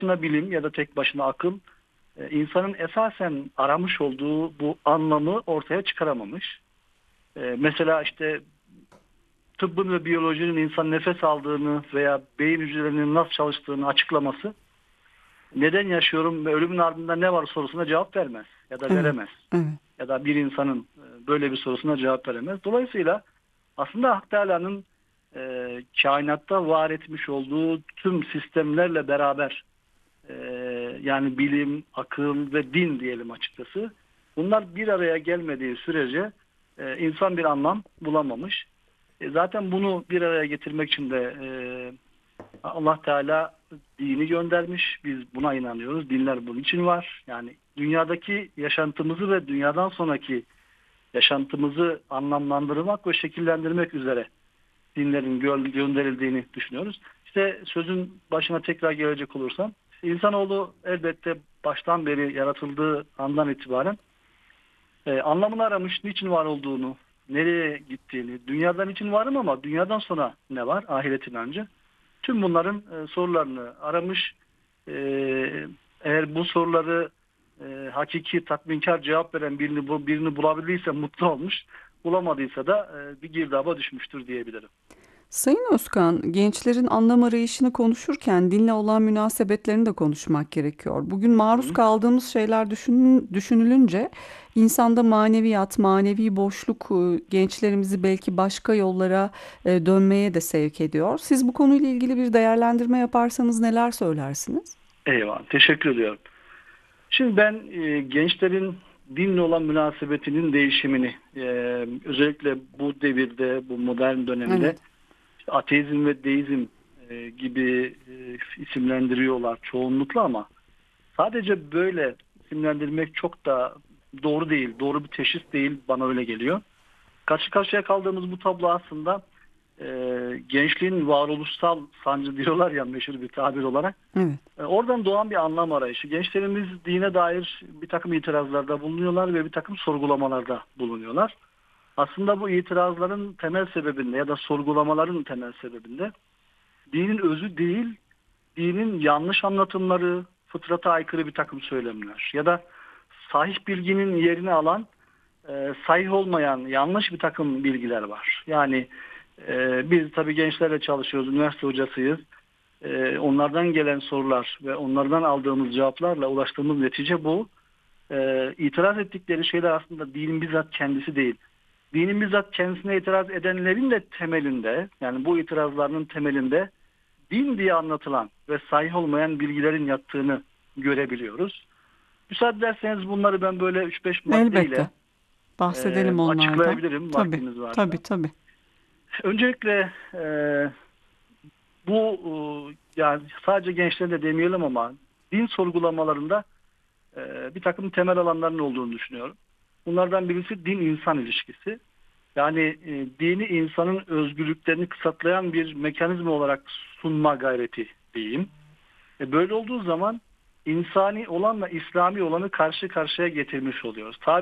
başına bilim ya da tek başına akıl insanın esasen aramış olduğu bu anlamı ortaya çıkaramamış. Mesela işte tıbbın ve biyolojinin insan nefes aldığını veya beyin hücrelerinin nasıl çalıştığını açıklaması neden yaşıyorum ve ölümün ardında ne var sorusuna cevap vermez ya da Evet, veremez. evet, Ya da bir insanın böyle bir sorusuna cevap veremez. Dolayısıyla aslında Hak Teala'nın kainatta var etmiş olduğu tüm sistemlerle beraber e, yani bilim, akıl ve din diyelim açıkçası. Bunlar bir araya gelmediği sürece insan bir anlam bulamamış. Zaten bunu bir araya getirmek için de Allah Teala dini göndermiş. Biz buna inanıyoruz. Dinler bunun için var. Yani dünyadaki yaşantımızı ve dünyadan sonraki yaşantımızı anlamlandırmak ve şekillendirmek üzere dinlerin gönderildiğini düşünüyoruz. İşte sözün başına tekrar gelecek olursam, insanoğlu elbette baştan beri yaratıldığı andan itibaren anlamını aramış, niçin var olduğunu, nereye gittiğini, dünyadan için varım ama dünyadan sonra ne var, ahiret inancı. Tüm bunların sorularını aramış. E, Eğer bu soruları hakiki, tatminkar cevap veren birini bulabildiyse mutlu olmuş. Bulamadıysa da bir girdaba düşmüştür diyebilirim. Sayın Özkan, gençlerin anlam arayışını konuşurken dinle olan münasebetlerini de konuşmak gerekiyor. Bugün maruz Hı. kaldığımız şeyler düşünülünce insanda maneviyat, manevi boşluk gençlerimizi belki başka yollara dönmeye de sevk ediyor. Siz bu konuyla ilgili bir değerlendirme yaparsanız neler söylersiniz? Eyvallah. Teşekkür ediyorum. Şimdi ben gençlerin dinle olan münasebetinin değişimini özellikle bu devirde, bu modern dönemde Evet. işte ateizm ve deizm gibi isimlendiriyorlar çoğunlukla ama sadece böyle isimlendirmek çok da doğru değil. Doğru bir teşhis değil, bana öyle geliyor. Karşı karşıya kaldığımız bu tablo aslında gençliğin varoluşsal sancı diyorlar ya, meşhur bir tabir olarak. Evet. Oradan doğan bir anlam arayışı. Gençlerimiz dine dair bir takım itirazlarda bulunuyorlar ve bir takım sorgulamalarda bulunuyorlar. Aslında bu itirazların temel sebebinde ya da sorgulamaların temel sebebinde dinin özü değil, dinin yanlış anlatımları, fıtrata aykırı bir takım söylemler ya da sahih bilginin yerini alan sahih olmayan yanlış bir takım bilgiler var. Yani biz tabii gençlerle çalışıyoruz, üniversite hocasıyız. Onlardan gelen sorular ve onlardan aldığımız cevaplarla ulaştığımız netice bu. İtiraz ettikleri şeyler aslında dinin bizzat kendisi değil. Dinin bizzat kendisine itiraz edenlerin de temelinde, yani bu itirazlarının temelinde din diye anlatılan ve sahih olmayan bilgilerin yattığını görebiliyoruz. Müsaade ederseniz bunları ben böyle 3-5 Elbette. maddeyle Bahsedelim onlardan. açıklayabilirim Tabii, vaktiniz tabii, varsa. tabii. Öncelikle bu yani sadece gençlerin de demeyelim ama din sorgulamalarında bir takım temel alanların olduğunu düşünüyorum. Bunlardan birisi din-insan ilişkisi. Yani dini insanın özgürlüklerini kısıtlayan bir mekanizma olarak sunma gayreti diyeyim. Böyle olduğu zaman insani olanla İslami olanı karşı karşıya getirmiş oluyoruz.